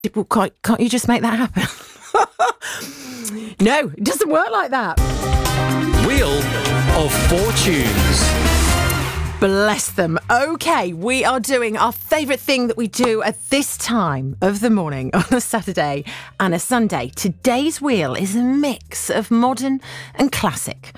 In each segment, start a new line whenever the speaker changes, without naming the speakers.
Well, can't you just make that happen? No, it doesn't work like that.
Wheel of Fortunes.
Bless them. Okay, we are doing our favourite thing that we do at this time of the morning on a Saturday and a Sunday. Today's wheel is a mix of modern and classic.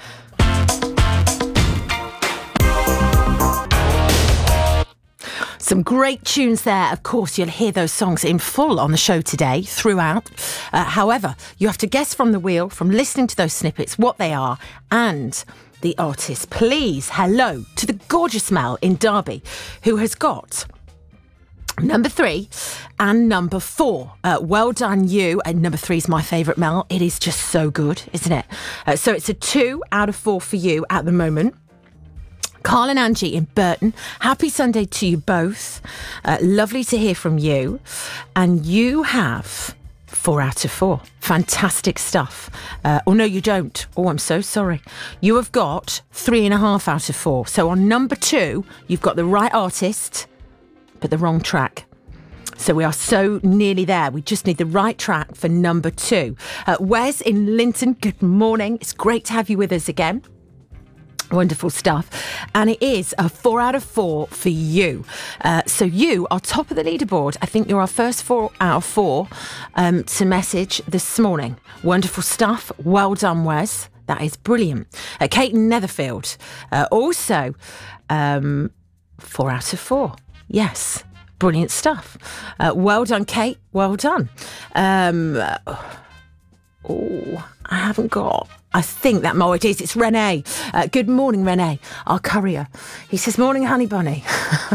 Some great tunes there. Of course, you'll hear those songs in full on the show today, throughout. However, you have to guess from the wheel, from listening to those snippets, what they are and the artist. Please, hello to the gorgeous Mel in Derby, who has got number 3 and number 4. Well done, you. And number 3 is my favourite, Mel. It is just so good, isn't it? So it's a 2 out of 4 for you at the moment. Carl and Angie in Burton, happy Sunday to you both. Lovely to hear from you. And you have 4 out of 4. Fantastic stuff. Oh, no, you don't. Oh, I'm so sorry. You have got 3.5 out of 4. So on number 2, you've got the right artist, but the wrong track. So we are so nearly there. We just need the right track for number 2. Wes in Linton, good morning. It's great to have you with us again. Wonderful stuff. And it is a 4 out of 4 for you. So you are top of the leaderboard. I think you're our first 4 out of 4 to message this morning. Wonderful stuff. Well done, Wes. That is brilliant. Kate in Netherfield. Also 4 out of 4. Yes. Brilliant stuff. Well done, Kate. Well done. I haven't got... I think that it is. It's Renee. Good morning, Renee, our courier. He says, morning, honey bunny.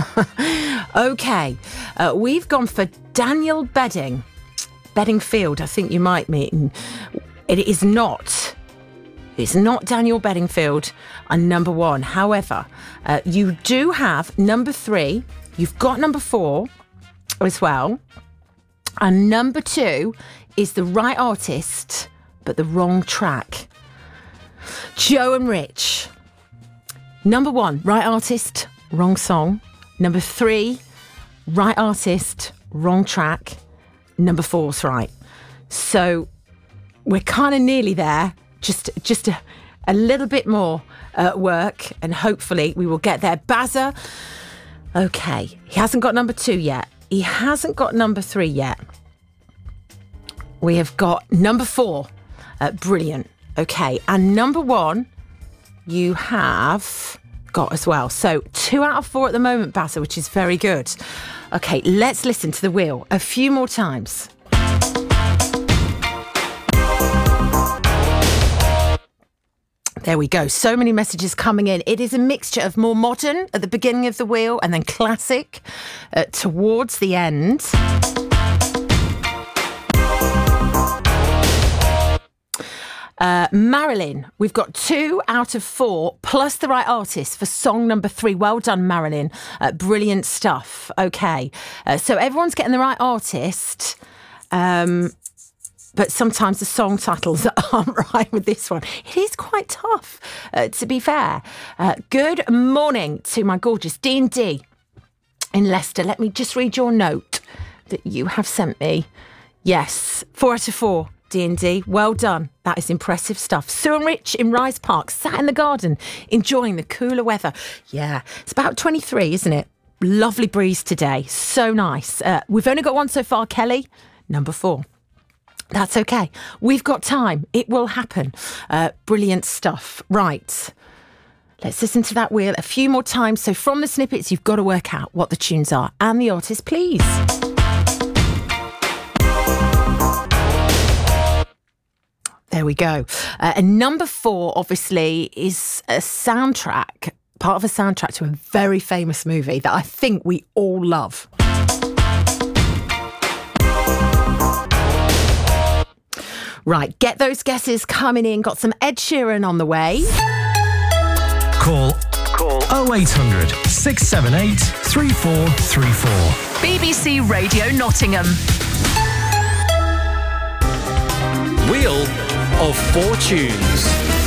Okay. We've gone for Daniel Bedingfield. I think you might mean. It is not. It's not Daniel Bedingfield on number 1. However, you do have number 3. You've got number 4 as well. And number 2 is the right artist, but the wrong track. Joe and Rich. Number 1, right artist, wrong song. Number 3, right artist, wrong track. Number 4's right. So we're kind of nearly there. Just a little bit more work, and hopefully we will get there. Bazza. Okay, he hasn't got number 2 yet. He hasn't got number 3 yet. We have got number 4. Brilliant. Okay, and number 1 you have got as well. So 2 out of 4 at the moment, Bazza, which is very good. Okay, let's listen to the wheel a few more times. There we go. So many messages coming in. It is a mixture of more modern at the beginning of the wheel and then classic towards the end. Marilyn, we've got 2 out of 4 plus the right artist for song number 3. Well done, Marilyn. Brilliant stuff. Okay, so everyone's getting the right artist, but sometimes the song titles aren't right with this one. It is quite tough, to be fair. Good morning to my gorgeous D&D in Leicester. Let me just read your note that you have sent me. Yes, 4 out of 4. D&D, well done. That is impressive stuff. Sue and Rich in Rise Park, sat in the garden, enjoying the cooler weather. Yeah, it's about 23, isn't it? Lovely breeze today. So nice. We've only got one so far, Kelly. Number 4. That's okay. We've got time. It will happen. Brilliant stuff. Right. Let's listen to that wheel a few more times. So from the snippets, you've got to work out what the tunes are. And the artist, please. There we go. And number 4, obviously, is a soundtrack, part of a soundtrack to a very famous movie that I think we all love. Right, get those guesses coming in. Got some Ed Sheeran on the way.
Call 0800 678 3434.
BBC Radio Nottingham.
Wheel of Fortunes.